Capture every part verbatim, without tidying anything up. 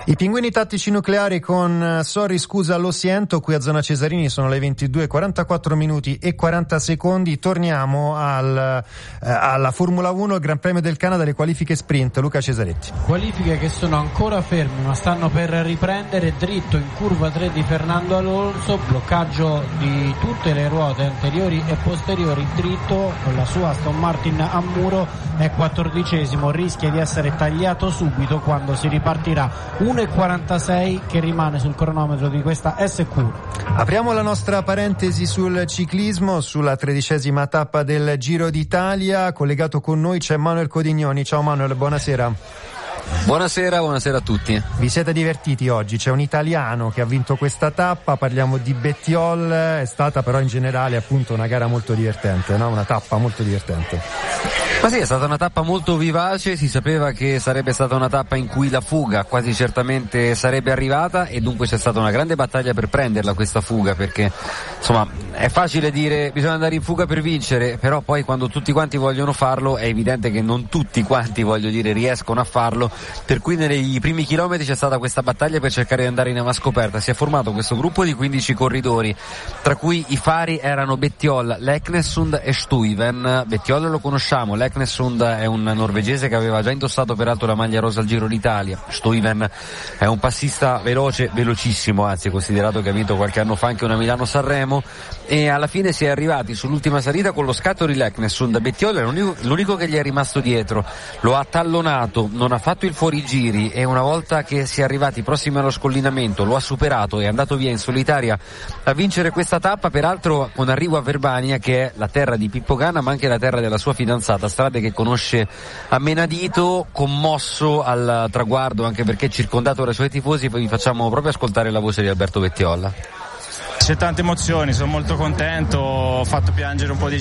I pinguini tattici nucleari con Sorry scusa lo siento, qui a Zona Cesarini sono le ventidue e quarantaquattro minuti e quaranta secondi. Torniamo al, eh, alla Formula uno, il Gran Premio del Canada, le qualifiche sprint. Luca Cesaretti. Qualifiche che sono ancora ferme ma stanno per riprendere. Dritto in curva tre di Fernando Alonso, bloccaggio di tutte le ruote anteriori e posteriori. Dritto con la sua Aston Martin a muro, è quattordicesimo, rischia di essere tagliato subito quando si ripartirà. uno e quarantasei che rimane sul cronometro di questa S Q. Apriamo la nostra parentesi sul ciclismo, sulla tredicesima tappa del Giro d'Italia. Collegato con noi c'è Manuel Codignoni. Ciao Manuel, buonasera. Buonasera, buonasera a tutti. Vi siete divertiti oggi? C'è un italiano che ha vinto questa tappa, parliamo di Bettiol, è stata però in generale appunto una gara molto divertente, no? Una tappa molto divertente. Ma sì, è stata una tappa molto vivace, si sapeva che sarebbe stata una tappa in cui la fuga quasi certamente sarebbe arrivata e dunque c'è stata una grande battaglia per prenderla questa fuga, perché insomma è facile dire bisogna andare in fuga per vincere, però poi quando tutti quanti vogliono farlo è evidente che non tutti quanti, voglio dire, riescono a farlo, per cui nei primi chilometri c'è stata questa battaglia per cercare di andare in ava scoperta. Si è formato questo gruppo di quindici corridori, tra cui i fari erano Bettiol, Leknessund e Stuyven. Bettiol lo conosciamo, Leknessund è un norvegese che aveva già indossato peraltro la maglia rosa al Giro d'Italia. Stuyven è un passista veloce, velocissimo, anzi considerato che ha vinto qualche anno fa anche una Milano-Sanremo, e alla fine si è arrivati sull'ultima salita con lo scatto di Leknessund. Bettiol è l'unico, l'unico che gli è rimasto dietro, lo ha tallonato, non ha fatto il fuorigiri e una volta che si è arrivati prossimi allo scollinamento lo ha superato e è andato via in solitaria a vincere questa tappa, peraltro con arrivo a Verbania, che è la terra di Pippo Ganna ma anche la terra della sua fidanzata, strade che conosce a menadito, commosso al traguardo anche perché circondato dai suoi tifosi. Poi vi facciamo proprio ascoltare la voce di Alberto Bettiolla. C'è tante emozioni, sono molto contento, ho fatto piangere un po' di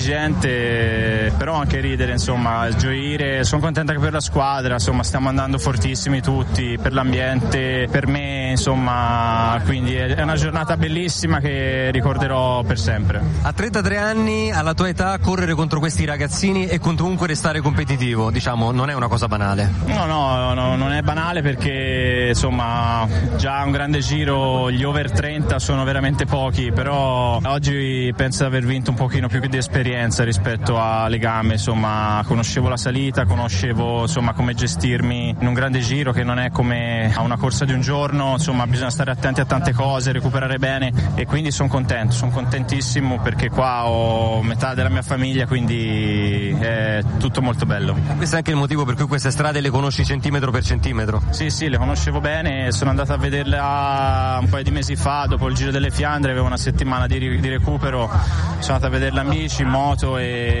gente, però anche ridere, insomma, gioire. Sono contento anche per la squadra, insomma, stiamo andando fortissimi tutti, per l'ambiente, per me, insomma, quindi è una giornata bellissima che ricorderò per sempre. A trentatré anni, alla tua età, correre contro questi ragazzini e comunque restare competitivo, diciamo, non è una cosa banale. No, no, no, non è banale perché, insomma, già un grande giro, gli over trenta sono veramente pochi. Però oggi penso di aver vinto un pochino più di esperienza rispetto alle gambe, insomma conoscevo la salita, conoscevo insomma come gestirmi in un grande giro che non è come a una corsa di un giorno, insomma bisogna stare attenti a tante cose, recuperare bene, e quindi sono contento, sono contentissimo perché qua ho metà della mia famiglia, quindi è tutto molto bello. Questo è anche il motivo per cui queste strade le conosci centimetro per centimetro? Sì, sì, le conoscevo bene, sono andato a vederle un paio di mesi fa dopo il Giro delle Fiandre, una settimana di, di recupero, sono andato a vederla in bici, in moto,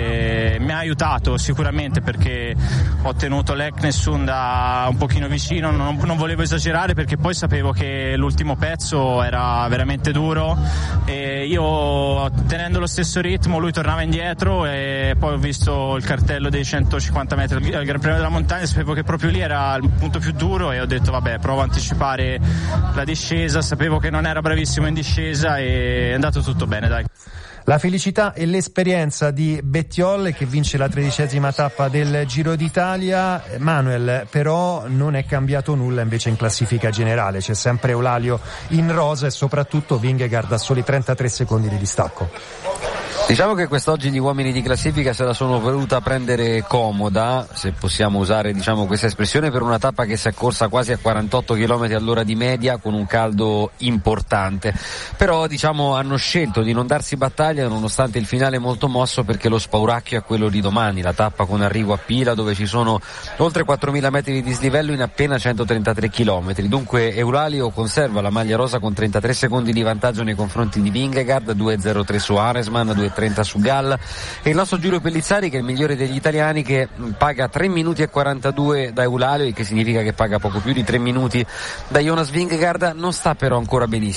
e mi ha aiutato sicuramente perché ho tenuto Leknessund un pochino vicino, non, non volevo esagerare perché poi sapevo che l'ultimo pezzo era veramente duro e io tenendo lo stesso ritmo lui tornava indietro, e poi ho visto il cartello dei centocinquanta metri al Gran Premio della Montagna, sapevo che proprio lì era il punto più duro e ho detto vabbè, provo a anticipare la discesa, sapevo che non era bravissimo in discesa e è andato tutto bene, dai. La felicità e l'esperienza di Bettiol che vince la tredicesima tappa del Giro d'Italia. Manuel, però non è cambiato nulla invece in classifica generale, c'è sempre Eulalia in rosa e soprattutto Vingegaard a soli trentatré secondi di distacco. Diciamo che quest'oggi gli uomini di classifica se la sono voluta prendere comoda, se possiamo usare diciamo questa espressione, per una tappa che si è corsa quasi a quarantotto chilometri all'ora di media con un caldo importante, però diciamo hanno scelto di non darsi battaglia nonostante il finale molto mosso, perché lo spauracchio è quello di domani, la tappa con arrivo a Pila dove ci sono oltre quattromila metri di dislivello in appena centotrentatré chilometri. Dunque Eulalia conserva la maglia rosa con trentatré secondi di vantaggio nei confronti di Vingegaard, due virgola zero tre su Aresman, due virgola trenta su Gall, e il nostro Giulio Pellizzari che è il migliore degli italiani, che paga tre minuti e quarantadue da Eulalia, il che significa che paga poco più di tre minuti da Jonas Vingegaard. Non sta però ancora benissimo.